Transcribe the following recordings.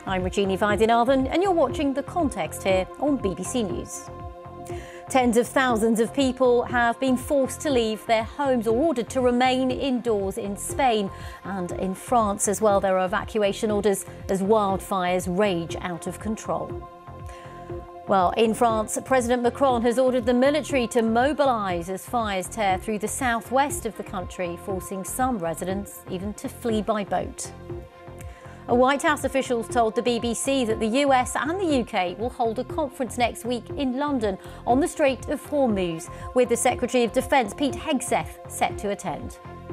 I'm Regina Vaidyanathan and you're watching The Context here on BBC News. Tens of thousands of people have been forced to leave their homes or ordered to remain indoors in Spain, and in France as well. There are evacuation orders as wildfires rage out of control. Well, in France, President Macron has ordered the military to mobilise as fires tear through the southwest of the country, forcing some residents even to flee by boat. A White House official told the BBC that the US and the UK will hold a conference next week in London on the Strait of Hormuz, with the Secretary of Defence, Pete Hegseth, set to attend.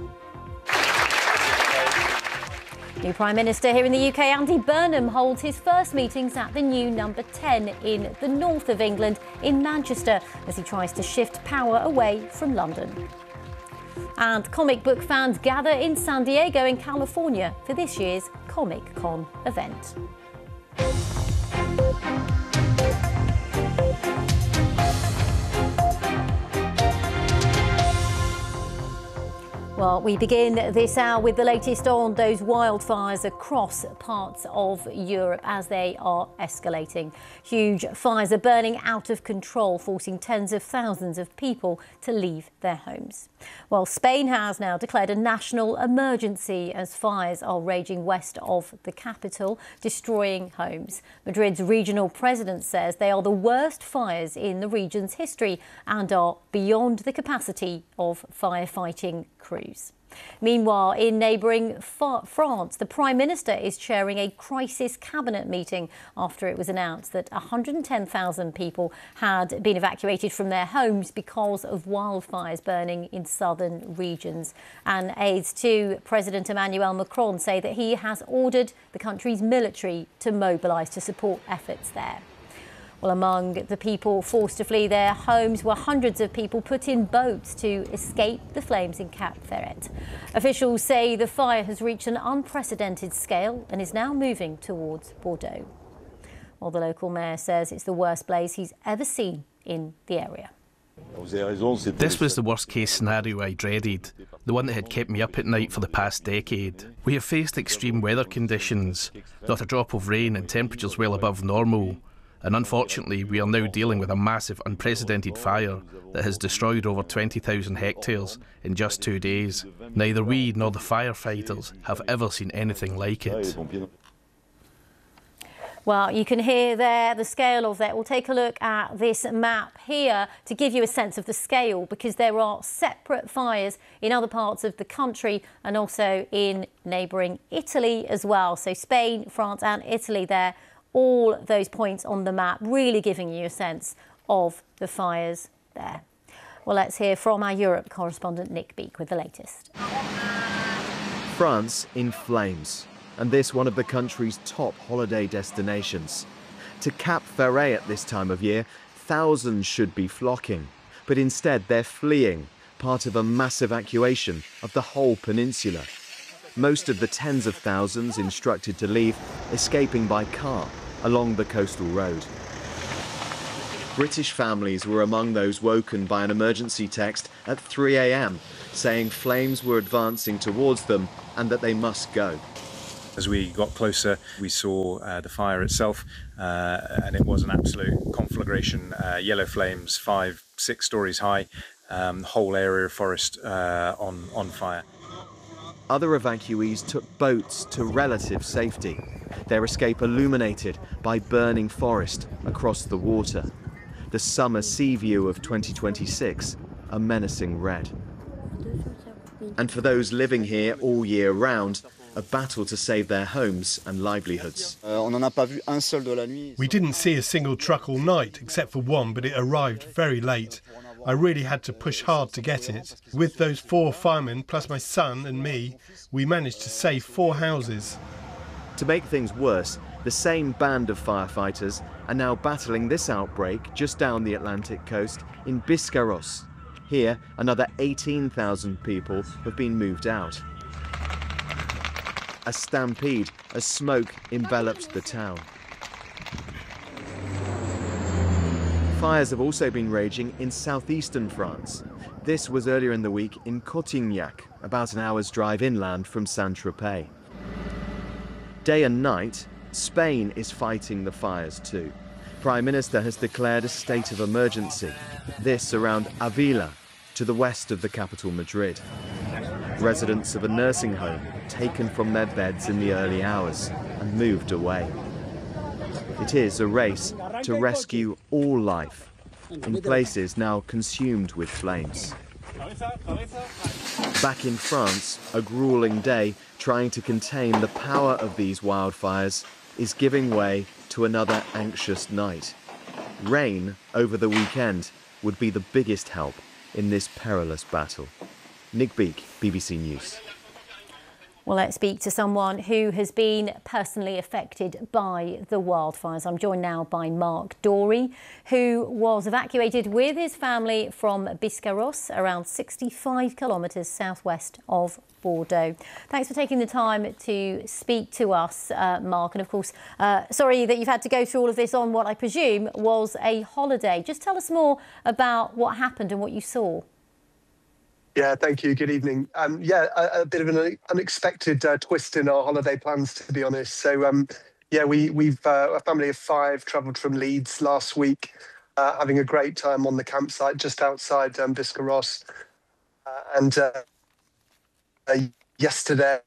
New Prime Minister here in the UK, Andy Burnham, holds his first meetings at the new number 10 in the north of England in Manchester as he tries to shift power away from London. And comic book fans gather in San Diego in California for this year's Comic Con event. Well, we begin this hour with the latest on those wildfires across parts of Europe as they are escalating. Huge fires are burning out of control, forcing tens of thousands of people to leave their homes. Well, Spain has now declared a national emergency as fires are raging west of the capital, destroying homes. Madrid's regional president says they are the worst fires in the region's history and are beyond the capacity of firefighting crews. Meanwhile, in neighbouring France, the Prime Minister is chairing a crisis cabinet meeting after it was announced that 110,000 people had been evacuated from their homes because of wildfires burning in southern regions. And aides to President Emmanuel Macron say that he has ordered the country's military to mobilise to support efforts there. Well, among the people forced to flee their homes were hundreds of people put in boats to escape the flames in Cap Ferret. Officials say the fire has reached an unprecedented scale and is now moving towards Bordeaux. Well, the local mayor says it's the worst blaze he's ever seen in the area. This was the worst case scenario I dreaded, the one that had kept me up at night for the past decade. We have faced extreme weather conditions, not a drop of rain and temperatures well above normal. And unfortunately, we are now dealing with a massive, unprecedented fire that has destroyed over 20,000 hectares in just 2 days. Neither we nor the firefighters have ever seen anything like it. Well, you can hear there the scale of that. We'll take a look at this map here to give you a sense of the scale, because there are separate fires in other parts of the country and also in neighbouring Italy as well. So Spain, France and Italy there. All those points on the map really giving you a sense of the fires there. Well, let's hear from our Europe correspondent Nick Beake with the latest. France in flames, and this one of the country's top holiday destinations. To Cap Ferret at this time of year, thousands should be flocking, but instead they're fleeing, part of a mass evacuation of the whole peninsula. Most of the tens of thousands instructed to leave escaping by car along the coastal road. British families were among those woken by an emergency text at 3 a.m. saying flames were advancing towards them and that they must go. As we got closer, we saw the fire itself, and it was an absolute conflagration. Yellow flames, 5-6 stories high, whole area of forest on fire. Other evacuees took boats to relative safety, their escape illuminated by burning forest across the water. The summer sea view of 2026, a menacing red. And for those living here all year round, a battle to save their homes and livelihoods. We didn't see a single truck all night, except for one, but it arrived very late. I really had to push hard to get it. With those 4 firemen, plus my son and me, we managed to save 4 houses. To make things worse, the same band of firefighters are now battling this outbreak just down the Atlantic coast in Biscarrosse. Here, another 18,000 people have been moved out. A stampede as smoke enveloped the town. Fires have also been raging in southeastern France. This was earlier in the week in Cotignac, about an hour's drive inland from Saint-Tropez. Day and night, Spain is fighting the fires too. Prime Minister has declared a state of emergency. This around Avila, to the west of the capital, Madrid. Residents of a nursing home taken from their beds in the early hours and moved away. It is a race to rescue all life, in places now consumed with flames. Back in France, a grueling day trying to contain the power of these wildfires is giving way to another anxious night. Rain over the weekend would be the biggest help in this perilous battle. Nick Beake, BBC News. Well, let's speak to someone who has been personally affected by the wildfires. I'm joined now by Mark Dorey, who was evacuated with his family from Biscarrosse, around 65 kilometres southwest of Bordeaux. Thanks for taking the time to speak to us, Mark. And of course, sorry that you've had to go through all of this on what I presume was a holiday. Just tell us more about what happened and what you saw. Yeah, thank you. Good evening. A bit of an unexpected twist in our holiday plans, to be honest. So, we've a family of 5 travelled from Leeds last week, having a great time on the campsite just outside Biscarrosse. Yesterday,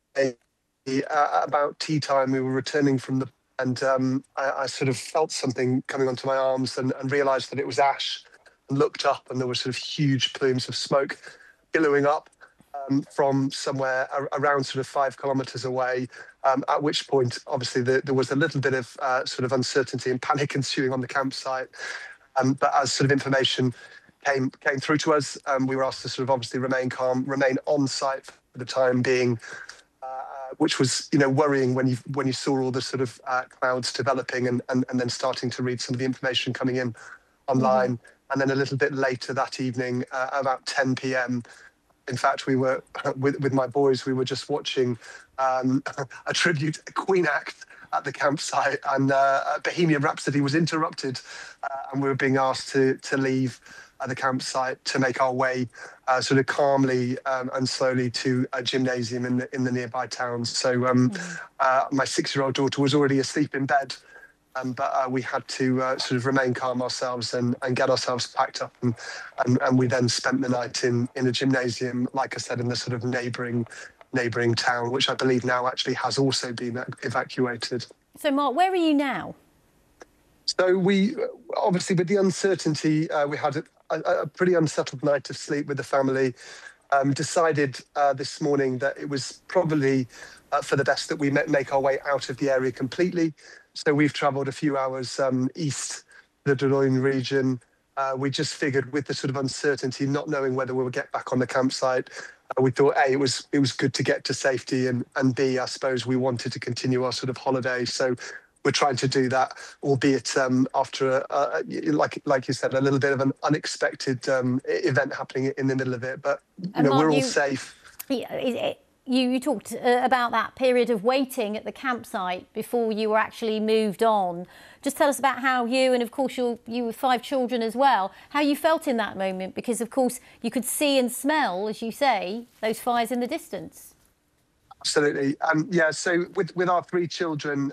about tea time, we were returning from the and I sort of felt something coming onto my arms and realised that it was ash. And looked up, and there were sort of huge plumes of smoke billowing up from somewhere around sort of 5 kilometres away, at which point, obviously, there was a little bit of sort of uncertainty and panic ensuing on the campsite. But as sort of information came through to us, we were asked to sort of obviously remain calm, remain on site for the time being, which was, worrying when you saw all the sort of clouds developing and then starting to read some of the information coming in online. And then a little bit later that evening, about 10 p.m., in fact, we were, with my boys, we were just watching a tribute Queen act at the campsite, and Bohemian Rhapsody was interrupted, and we were being asked to leave the campsite to make our way sort of calmly and slowly to a gymnasium in the nearby towns. So my 6-year-old daughter was already asleep in bed, but we had to sort of remain calm ourselves and get ourselves packed up. And we then spent the night in a gymnasium, like I said, in the sort of neighbouring town, which I believe now actually has also been evacuated. So, Mark, where are you now? So we, obviously, with the uncertainty, we had a pretty unsettled night of sleep with the family. Decided this morning that it was probably for the best that we make our way out of the area completely. So we've travelled a few hours east, the Dordogne region. We just figured, with the sort of uncertainty, not knowing whether we would get back on the campsite, we thought, A, it was good to get to safety, and B, I suppose we wanted to continue our sort of holiday. So we're trying to do that, albeit after, like you said, a little bit of an unexpected event happening in the middle of it. But Mark, we're all safe. You talked about that period of waiting at the campsite before you were actually moved on. Just tell us about how you, and of course you with 5 children as well, how you felt in that moment, because of course you could see and smell, as you say, those fires in the distance. Absolutely. So with our 3 children,